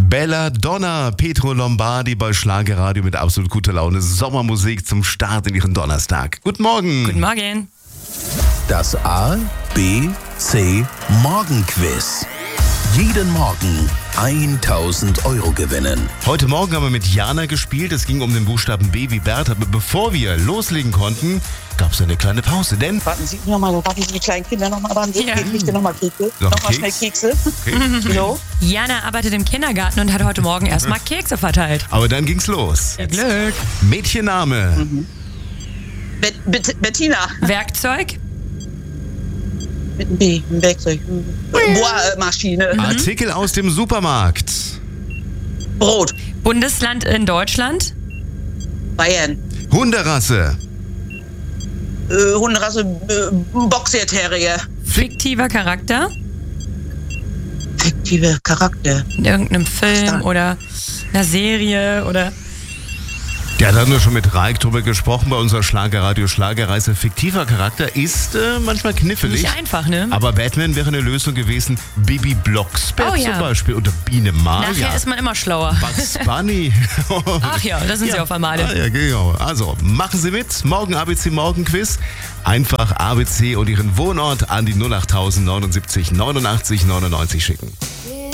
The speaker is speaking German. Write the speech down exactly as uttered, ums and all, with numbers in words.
Belladonna, Pietro Lombardi bei Schlagerradio mit absolut guter Laune. Sommermusik zum Start in Ihren Donnerstag. Guten Morgen. Guten Morgen. Das A, B, C Morgenquiz. Jeden Morgen tausend Euro gewinnen. Heute Morgen haben wir mit Jana gespielt. Es ging um den Buchstaben B wie Bert. Aber bevor wir loslegen konnten, gab es eine kleine Pause. Denn Warten Sie nochmal, warten Sie die kleinen Kinder nochmal dran. Ja. Kriegt ihr nochmal Kekse? Noch Nochmal Keks? schnell Kekse. okay. So. Jana arbeitet im Kindergarten und hat heute Morgen erstmal Kekse verteilt. Aber dann ging's los. Glück. Mädchenname. Mhm. Bet, Bet, Bettina. Werkzeug. Mit einem B, ein Werkzeug. Bohrmaschine. Artikel aus dem Supermarkt. Brot. Bundesland in Deutschland. Bayern. Hunderasse. Äh, Hunderasse. Äh, Boxer-Terrier. Fiktiver Charakter. Fiktive Charakter. In irgendeinem Film oder einer Serie oder... Ja, da haben wir schon mit Raik drüber gesprochen bei unserer Schlagerradio Schlagerreise. Fiktiver Charakter ist äh, manchmal knifflig. Nicht einfach, ne? Aber Batman wäre eine Lösung gewesen. Bibi Blocksberg Oh, ja. zum Beispiel. Oder Biene Maya. Nachher ist man immer schlauer. Bugs Bunny. Ach ja, da sind sie auf einmal. Ah, ja, genau. Also, machen Sie mit. Morgen A B C Morgenquiz. Einfach A B C und Ihren Wohnort an die null acht neunundsiebzig neunundachtzig neunundneunzig schicken.